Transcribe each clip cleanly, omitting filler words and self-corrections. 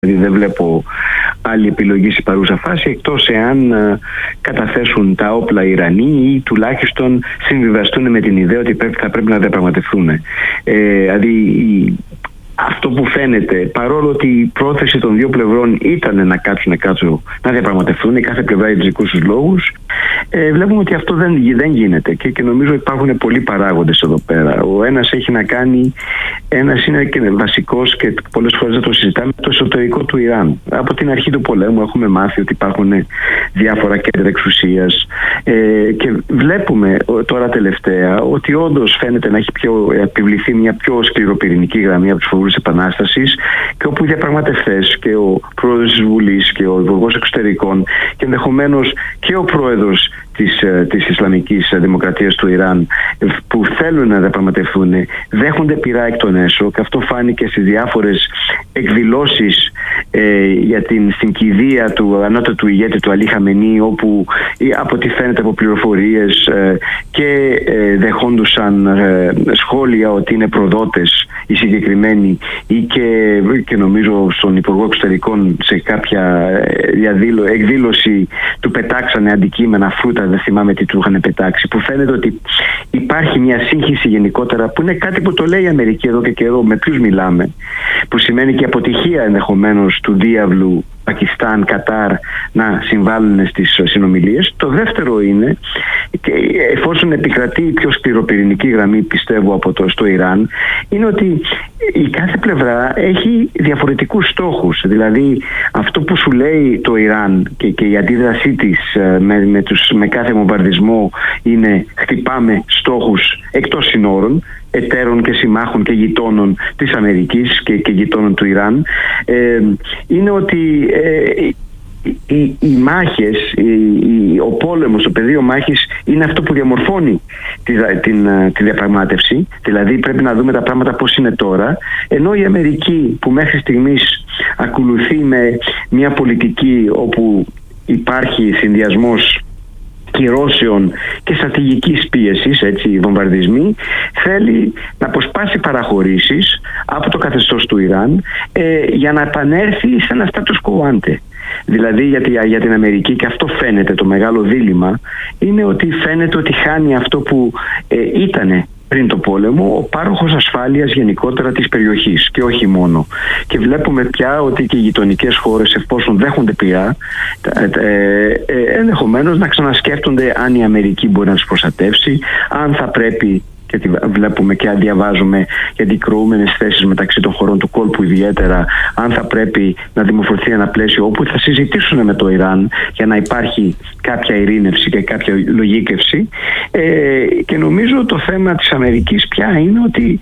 Δηλαδή δεν βλέπω άλλη επιλογή στην παρούσα φάση, εκτός εάν καταθέσουν τα όπλα οι Ιρανοί ή τουλάχιστον συμβιβαστούν με την ιδέα ότι θα πρέπει να διαπραγματευτούν. Δηλαδή αυτό που φαίνεται, παρόλο ότι η πρόθεση των δύο πλευρών ήταν να κάτσουν να διαπραγματευτούν, η κάθε πλευρά για τους δικούς τους λόγους, βλέπουμε ότι αυτό δεν γίνεται και νομίζω υπάρχουν πολλοί παράγοντες εδώ πέρα. Ο ένας έχει να κάνει, ένας είναι και βασικός και πολλές φορές δεν το συζητάμε, το εσωτερικό του Ιράν. Από την αρχή του πολέμου έχουμε μάθει ότι υπάρχουν διάφορα κέντρα εξουσίας και βλέπουμε τώρα τελευταία ότι όντως φαίνεται να έχει επιβληθεί μια πιο σκληροπυρηνική γραμμή από τους φοβούς της Επανάστασης, και όπου οι διαπραγματευτές και ο πρόεδρος της Βουλής και ο υπουργός εξωτερικών και ενδεχομένως και ο πρόεδρος της Ισλαμικής Δημοκρατίας του Ιράν που θέλουν να διαπραγματευτούν δέχονται πειρά εκ των έσω, και αυτό φάνηκε στις διάφορες εκδηλώσεις για στην κηδεία του ανώτατου ηγέτη του Αλή Χαμενή, όπου από ό,τι φαίνεται από πληροφορίες και δεχόντουσαν σχόλια ότι είναι προδότες οι συγκεκριμένοι, ή και νομίζω στον Υπουργό Εξωτερικών σε κάποια εκδήλωση του πετάξανε αντικείμενα, φρούτα, δεν θυμάμαι τι του είχαν πετάξει, που φαίνεται ότι υπάρχει μια σύγχυση γενικότερα, που είναι κάτι που το λέει η Αμερική εδώ και καιρό, με ποιους μιλάμε, που σημαίνει και αποτυχία ενδεχομένως του διάβλου Πακιστάν, Κατάρ να συμβάλλουν στις συνομιλίες. Το δεύτερο είναι, και εφόσον επικρατεί η πιο σκληροπυρηνική γραμμή, πιστεύω, στο Ιράν, είναι ότι η κάθε πλευρά έχει διαφορετικούς στόχους. Δηλαδή αυτό που σου λέει το Ιράν και η αντίδρασή της με κάθε βομβαρδισμό είναι χτυπάμε στόχους εκτός συνόρων, εταίρων και συμμάχων και γειτόνων της Αμερικής και γειτόνων του Ιράν, είναι ότι οι μάχες, ο πόλεμος, το πεδίο μάχης είναι αυτό που διαμορφώνει τη διαπραγμάτευση. Δηλαδή πρέπει να δούμε τα πράγματα πώς είναι τώρα, ενώ η Αμερική, που μέχρι στιγμής ακολουθεί με μια πολιτική όπου υπάρχει συνδυασμός κυρώσεων και στρατηγικής πίεσης, οι βομβαρδισμοί, θέλει να αποσπάσει παραχωρήσεις από το καθεστώς του Ιράν για να επανέλθει σε ένα status quo ante. Δηλαδή για την Αμερική, και αυτό φαίνεται το μεγάλο δίλημμα, είναι ότι φαίνεται ότι χάνει αυτό που ήτανε πριν το πόλεμο ο πάροχος ασφάλειας γενικότερα της περιοχής, και όχι μόνο. Και βλέπουμε πια ότι και οι γειτονικές χώρες, εφόσον δέχονται πειρά, ενδεχομένως να ξανασκέφτονται αν η Αμερική μπορεί να τους προστατεύσει, αν θα πρέπει, γιατί βλέπουμε και διαβάζουμε για αντικρουόμενες θέσεις μεταξύ των χωρών του κόλπου ιδιαίτερα, αν θα πρέπει να δημιουργηθεί ένα πλαίσιο όπου θα συζητήσουν με το Ιράν για να υπάρχει κάποια ειρήνευση και κάποια λογίκευση. Και νομίζω το θέμα της Αμερικής πια είναι ότι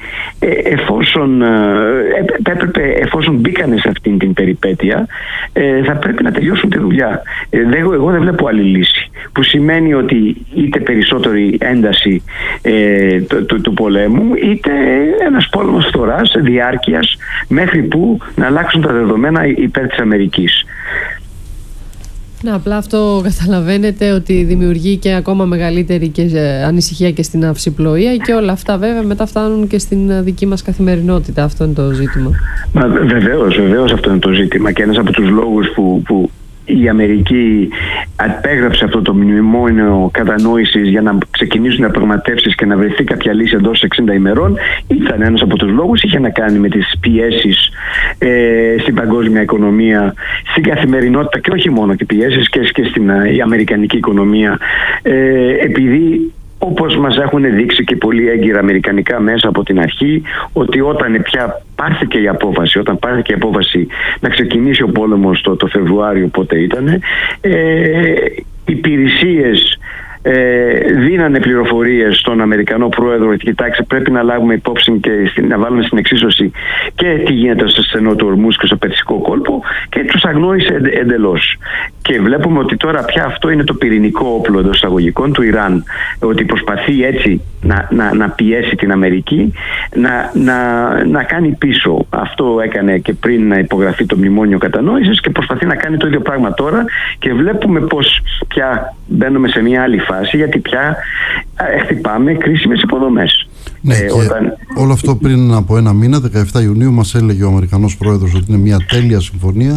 εφόσον μπήκανε σε αυτήν την περιπέτεια, θα πρέπει να τελειώσουν τη δουλειά. Εγώ δεν βλέπω άλλη λύση, που σημαίνει ότι είτε περισσότερη ένταση του πολέμου, είτε ένας πόλεμος φθοράς, διάρκειας, μέχρι που να αλλάξουν τα δεδομένα υπέρ της Αμερικής. Ναι, απλά αυτό καταλαβαίνετε ότι δημιουργεί και ακόμα μεγαλύτερη ανησυχία και στην αυσιπλοεία, και όλα αυτά βέβαια μετά φτάνουν και στην δική μας καθημερινότητα. Αυτό είναι το ζήτημα. Βεβαίως αυτό είναι το ζήτημα, και ένας από τους λόγους που η Αμερική απέγραψε αυτό το μνημόνιο κατανόησης για να ξεκινήσουν οι διαπραγματεύσεις και να βρεθεί κάποια λύση εντός 60 ημερών, ήταν ένας από τους λόγους, είχε να κάνει με τις πιέσεις στην παγκόσμια οικονομία, στην καθημερινότητα, και όχι μόνο, και πιέσεις και στην αμερικανική οικονομία, επειδή, όπως μας έχουν δείξει και πολύ έγκυρα αμερικανικά μέσα από την αρχή, ότι όταν πια πάρθηκε η απόφαση να ξεκινήσει ο πόλεμος το Φεβρουάριο, πότε ήτανε, οι υπηρεσίες δίνανε πληροφορίες στον Αμερικανό πρόεδρο ότι κοιτάξτε, πρέπει να λάβουμε υπόψη και να βάλουμε στην εξίσωση και τι γίνεται στο στενό του Ορμούζ και στο Περσικό κόλπο, και τους αγνόησε εντελώς. Και βλέπουμε ότι τώρα πια αυτό είναι το πυρηνικό όπλο εντός εισαγωγικών του Ιράν, ότι προσπαθεί έτσι να πιέσει την Αμερική να κάνει πίσω. Αυτό έκανε και πριν να υπογραφεί το μνημόνιο κατανόησης, και προσπαθεί να κάνει το ίδιο πράγμα τώρα, και βλέπουμε πως πια μπαίνουμε σε μια άλλη φάση, γιατί πια χτυπάμε κρίσιμες υποδομές. Ναι, όλο αυτό πριν από ένα μήνα, 17 Ιουνίου, μας έλεγε ο Αμερικανός πρόεδρος ότι είναι μια τέλεια συμφωνία.